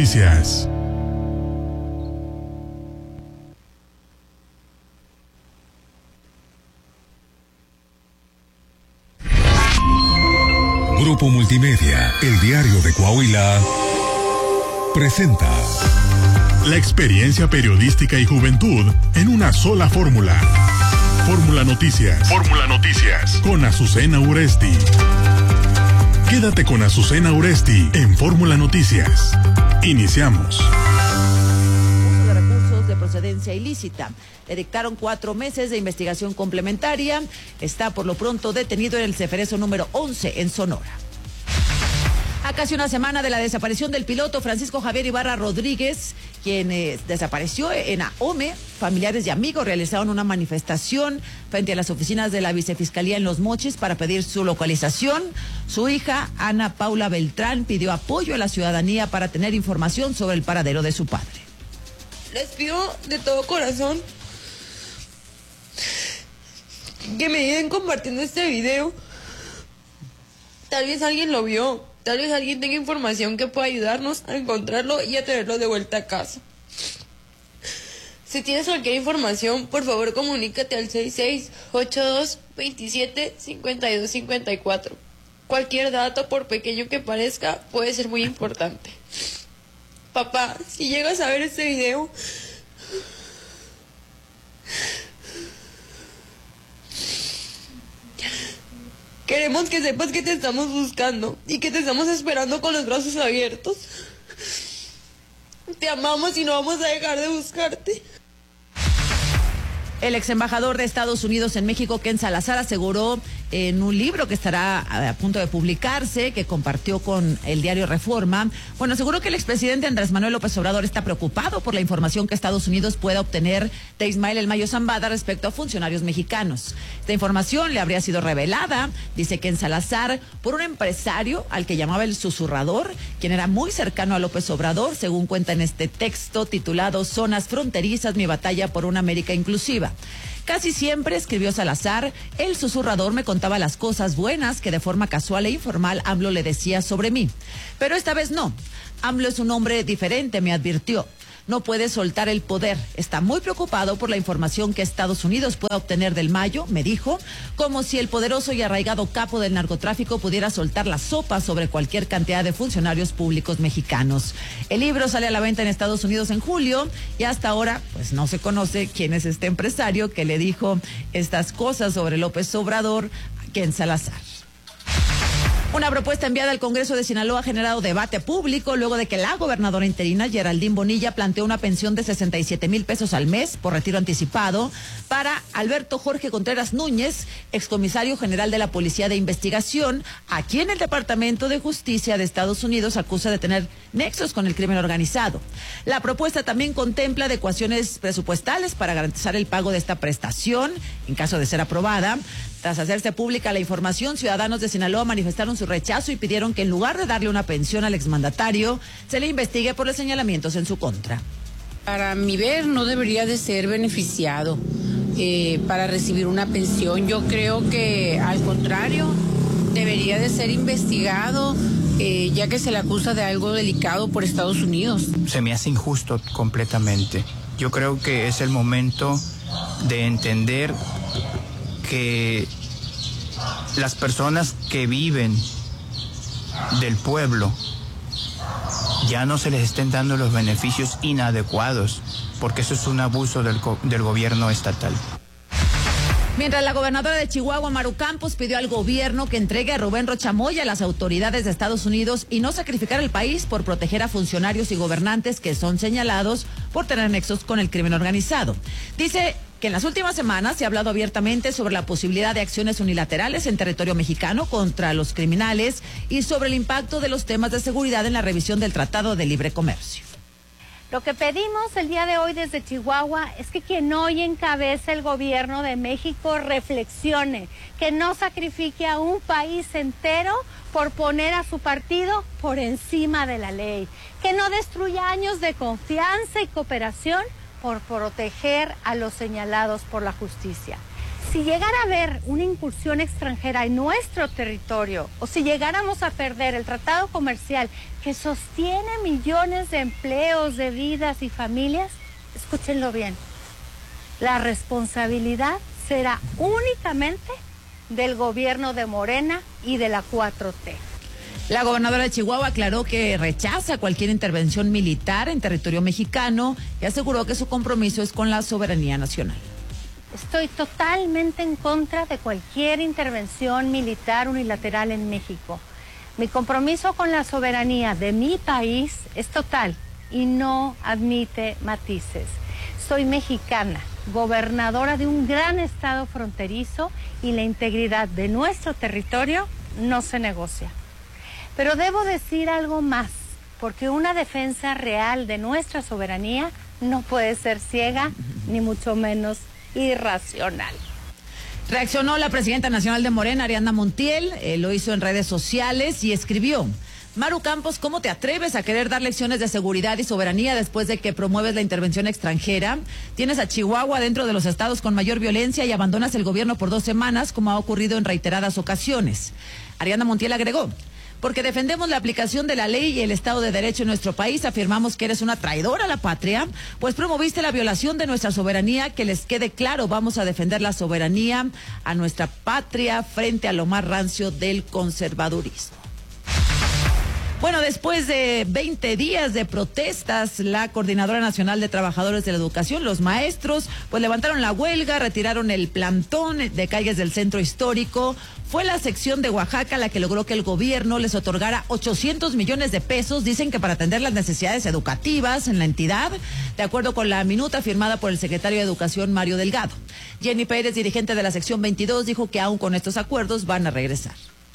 Noticias. Grupo Multimedia, el diario de Coahuila, presenta la experiencia periodística y juventud en una sola fórmula. Fórmula Noticias. Fórmula Noticias. Con Azucena Uresti. Quédate con Azucena Uresti en Fórmula Noticias. Iniciamos. Uso de recursos de procedencia ilícita. Le dictaron 4 meses de investigación complementaria. Está por lo pronto detenido en el Ceferezo número 11 en Sonora. A casi una semana de la desaparición del piloto Francisco Javier Ibarra Rodríguez, quien desapareció en Ahome, familiares y amigos realizaron una manifestación frente a las oficinas de la Vicefiscalía en Los Mochis para pedir su localización. Su hija, Ana Paula Beltrán, pidió apoyo a la ciudadanía para tener información sobre el paradero de su padre. Les pido de todo corazón que me ayuden compartiendo este video. Tal vez alguien lo vio. Tal vez alguien tenga información que pueda ayudarnos a encontrarlo y a traerlo de vuelta a casa. Si tienes cualquier información, por favor comunícate al 6682275254. Cualquier dato, por pequeño que parezca, puede ser muy importante. Papá, si llegas a ver este video, queremos que sepas que te estamos buscando y que te estamos esperando con los brazos abiertos. Te amamos y no vamos a dejar de buscarte. El ex embajador de Estados Unidos en México, Ken Salazar, aseguró en un libro que estará a punto de publicarse, que compartió con el diario Reforma, aseguró que el expresidente Andrés Manuel López Obrador está preocupado por la información que Estados Unidos pueda obtener de Ismael El Mayo Zambada respecto a funcionarios mexicanos. Esta información le habría sido revelada, dice Ken Salazar, por un empresario al que llamaba el susurrador, quien era muy cercano a López Obrador, según cuenta en este texto titulado Zonas Fronterizas, mi batalla por una América inclusiva. Casi siempre, escribió Salazar, el susurrador me contaba las cosas buenas que de forma casual e informal AMLO le decía sobre mí. Pero esta vez no. AMLO es un hombre diferente, me advirtió. No puede soltar el poder. Está muy preocupado por la información que Estados Unidos pueda obtener del Mayo, me dijo, como si el poderoso y arraigado capo del narcotráfico pudiera soltar la sopa sobre cualquier cantidad de funcionarios públicos mexicanos. El libro sale a la venta en Estados Unidos en julio y hasta ahora, pues no se conoce quién es este empresario que le dijo estas cosas sobre López Obrador a Ken Salazar. Una propuesta enviada al Congreso de Sinaloa ha generado debate público luego de que la gobernadora interina Geraldine Bonilla planteó una pensión de 67,000 pesos al mes por retiro anticipado para Alberto Jorge Contreras Núñez, excomisario general de la Policía de Investigación, a quien el Departamento de Justicia de Estados Unidos acusa de tener nexos con el crimen organizado. La propuesta también contempla adecuaciones presupuestales para garantizar el pago de esta prestación en caso de ser aprobada. Tras hacerse pública la información, ciudadanos de Sinaloa manifestaron su rechazo y pidieron que en lugar de darle una pensión al exmandatario, se le investigue por los señalamientos en su contra. Para mi ver, no debería de ser beneficiado para recibir una pensión. Yo creo que, al contrario, debería de ser investigado, ya que se le acusa de algo delicado por Estados Unidos. Se me hace injusto completamente. Yo creo que es el momento de entender que las personas que viven del pueblo ya no se les estén dando los beneficios inadecuados, porque eso es un abuso del gobierno estatal. Mientras la gobernadora de Chihuahua, Maru Campos, pidió al gobierno que entregue a Rubén Rocha Moya a las autoridades de Estados Unidos y no sacrificar el país por proteger a funcionarios y gobernantes que son señalados por tener nexos con el crimen organizado. Dice que en las últimas semanas se ha hablado abiertamente sobre la posibilidad de acciones unilaterales en territorio mexicano contra los criminales y sobre el impacto de los temas de seguridad en la revisión del Tratado de Libre Comercio. Lo que pedimos el día de hoy desde Chihuahua es que quien hoy encabeza el gobierno de México reflexione, que no sacrifique a un país entero por poner a su partido por encima de la ley, que no destruya años de confianza y cooperación por proteger a los señalados por la justicia. si llegara a haber una incursión extranjera en nuestro territorio, o si llegáramos a perder el tratado comercial que sostiene millones de empleos, de vidas y familias, escúchenlo bien, la responsabilidad será únicamente del gobierno de Morena y de la 4T. La gobernadora de Chihuahua aclaró que rechaza cualquier intervención militar en territorio mexicano y aseguró que su compromiso es con la soberanía nacional. Estoy totalmente en contra de cualquier intervención militar unilateral en México. Mi compromiso con la soberanía de mi país es total y no admite matices. Soy mexicana, gobernadora de un gran estado fronterizo y la integridad de nuestro territorio no se negocia. Pero debo decir algo más, porque una defensa real de nuestra soberanía no puede ser ciega, ni mucho menos irracional. Reaccionó la presidenta nacional de Morena, Ariadna Montiel, lo hizo en redes sociales y escribió: Maru Campos, ¿cómo te atreves a querer dar lecciones de seguridad y soberanía después de que promueves la intervención extranjera? Tienes a Chihuahua dentro de los estados con mayor violencia y abandonas el gobierno por 2 semanas, como ha ocurrido en reiteradas ocasiones. Ariadna Montiel agregó: porque defendemos la aplicación de la ley y el Estado de Derecho en nuestro país, afirmamos que eres una traidora a la patria, pues promoviste la violación de nuestra soberanía. Que les quede claro, vamos a defender la soberanía a nuestra patria frente a lo más rancio del conservadurismo. Bueno, después de 20 días de protestas, la Coordinadora Nacional de Trabajadores de la Educación, los maestros, pues levantaron la huelga, retiraron el plantón de calles del centro histórico. Fue la sección de Oaxaca la que logró que el gobierno les otorgara 800 millones de pesos, dicen que para atender las necesidades educativas en la entidad, de acuerdo con la minuta firmada por el secretario de Educación, Mario Delgado. Jenny Pérez, dirigente de la sección 22, dijo que aún con estos acuerdos van a regresar.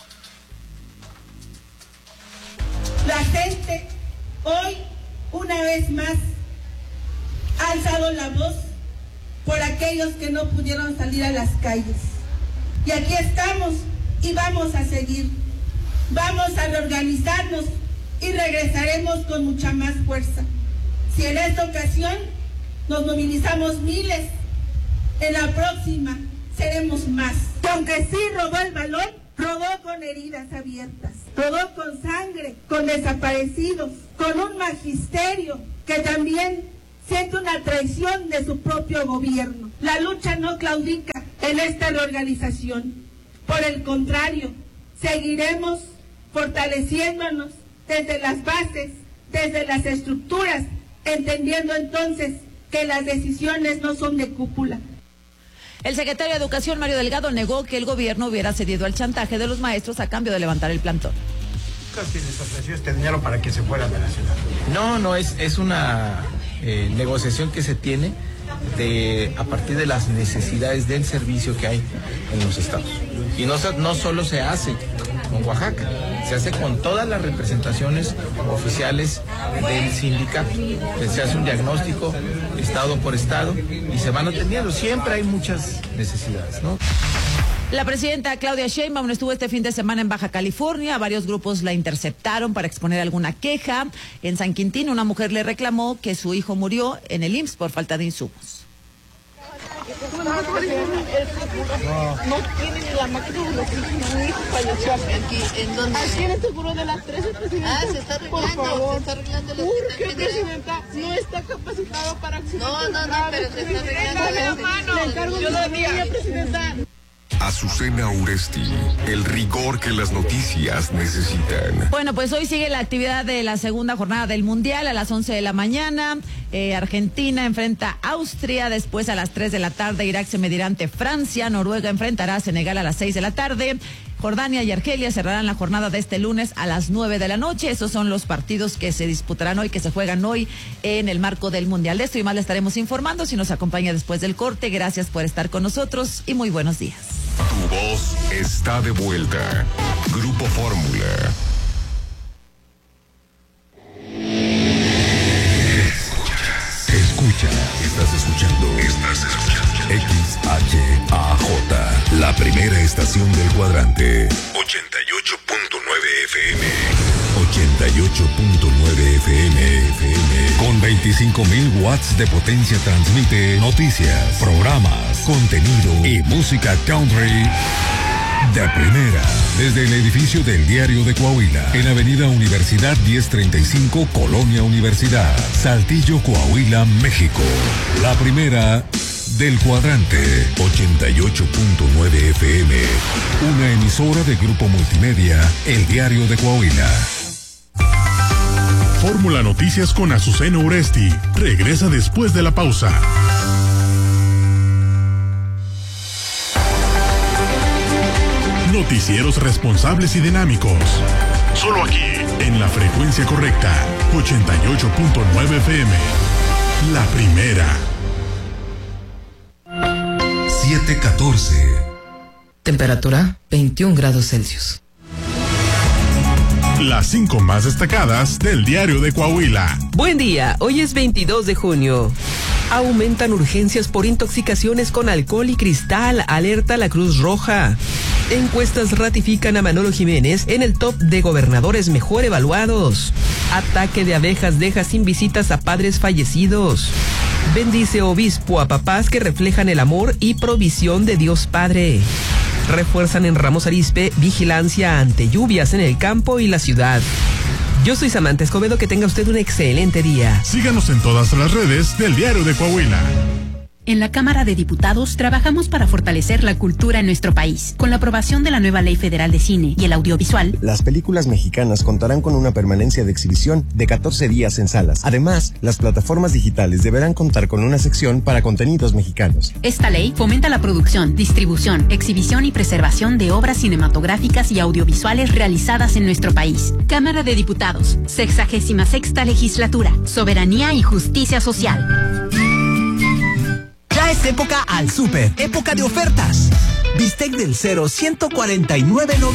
La gente hoy, una vez más, ha alzado la voz por aquellos que no pudieron salir a las calles. Y aquí estamos y vamos a seguir. Vamos a reorganizarnos y regresaremos con mucha más fuerza. Si en esta ocasión nos movilizamos miles, en la próxima seremos más. Y aunque sí rodó el balón, rodó con heridas abiertas, rodó con sangre, con desaparecidos, con un magisterio que también siente una traición de su propio gobierno. La lucha no claudica en esta reorganización. Por el contrario, seguiremos fortaleciéndonos desde las bases, desde las estructuras, entendiendo entonces que las decisiones no son de cúpula. El secretario de Educación, Mario Delgado, negó que el gobierno hubiera cedido al chantaje de los maestros a cambio de levantar el plantón. ¿Qué les ofreció este dinero para que se fueran de la ciudad? No, es una negociación que se tiene a partir de las necesidades del servicio que hay en los estados. Y no solo se hace con Oaxaca, se hace con todas las representaciones oficiales del sindicato. Se hace un diagnóstico estado por estado y se van atendiendo. Siempre hay muchas necesidades, ¿no? La presidenta Claudia Sheinbaum estuvo este fin de semana en Baja California. Varios grupos la interceptaron para exponer alguna queja. En San Quintín, una mujer le reclamó que su hijo murió en el IMSS por falta de insumos. No tiene ni la máquina de los hijos, mi hijo falleció aquí. ¿En dónde? Aquí en el seguro de las 13, presidenta. Se está arreglando, por favor. se está arreglando. ¿Por qué, presidenta? No está capacitado para accidentes. No, pero se está arreglando. Dale la mano. Le encargo de la niña, presidenta. Azucena Uresti, el rigor que las noticias necesitan. Bueno, pues hoy sigue la actividad de la segunda jornada del Mundial a las 11 de la mañana. Argentina enfrenta a Austria, después a las 3 de la tarde Irak se medirá ante Francia, Noruega enfrentará a Senegal a las 6 de la tarde. Jordania y Argelia cerrarán la jornada de este lunes a las 9 de la noche. Esos son los partidos que se disputarán hoy, que se juegan hoy en el marco del Mundial. De esto y más le estaremos informando si nos acompaña después del corte. Gracias por estar con nosotros y muy buenos días. Tu voz está de vuelta. Grupo Fórmula. Escucha. Estás escuchando. XHAJ, la primera estación del cuadrante. 88.9 FM. 88.9 FM. Con Con 25.000 watts de potencia transmite noticias, programas, contenido y música country de primera. Desde el edificio del Diario de Coahuila, en Avenida Universidad 1035, Colonia Universidad, Saltillo, Coahuila, México. La primera del cuadrante 88.9 FM. Una emisora de Grupo Multimedia, El Diario de Coahuila. Fórmula Noticias con Azucena Uresti. Regresa después de la pausa. Noticieros responsables y dinámicos. Solo aquí, en la frecuencia correcta, 88.9 FM. La primera. 7:14. Temperatura 21 grados Celsius. Las 5 más destacadas del Diario de Coahuila. Buen día, hoy es 22 de junio. Aumentan urgencias por intoxicaciones con alcohol y cristal, alerta la Cruz Roja. Encuestas ratifican a Manolo Jiménez en el top de gobernadores mejor evaluados. Ataque de abejas deja sin visitas a padres fallecidos. Bendice obispo a papás que reflejan el amor y provisión de Dios Padre. Refuerzan en Ramos Arizpe vigilancia ante lluvias en el campo y la ciudad. Yo soy Samantha Escobedo, que tenga usted un excelente día. Síganos en todas las redes del Diario de Coahuila. En la Cámara de Diputados trabajamos para fortalecer la cultura en nuestro país. Con la aprobación de la nueva Ley Federal de Cine y el Audiovisual, las películas mexicanas contarán con una permanencia de exhibición de 14 días en salas. Además, las plataformas digitales deberán contar con una sección para contenidos mexicanos. Esta ley fomenta la producción, distribución, exhibición y preservación de obras cinematográficas y audiovisuales realizadas en nuestro país. Cámara de Diputados, 66ª Legislatura, Soberanía y Justicia Social. Ya es época al súper, época de ofertas. Bistec del 0, 149.90.